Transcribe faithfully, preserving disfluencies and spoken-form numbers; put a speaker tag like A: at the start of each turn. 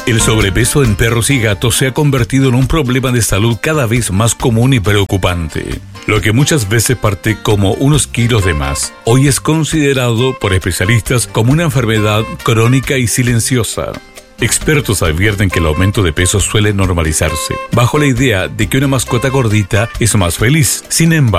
A: El sobrepeso en perros y gatos se ha convertido en un problema de salud cada vez más común y preocupante. Lo que muchas veces parte como unos kilos de más, hoy es considerado por especialistas como una enfermedad crónica y silenciosa. Expertos advierten que el aumento de peso suele normalizarse, bajo la idea de que una mascota gordita es más feliz. Sin embargo,